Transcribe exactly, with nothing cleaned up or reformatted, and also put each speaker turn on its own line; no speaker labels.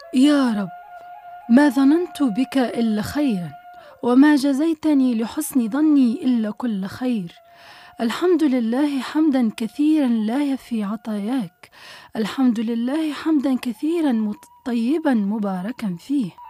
يا رب، ما ظننت بك إلا خيرا، وما جزيتني لحسن ظني إلا كل خير. الحمد لله حمدا كثيرا لا يفي عطاياك، الحمد لله حمدا كثيرا مت- طيبا مباركا فيه.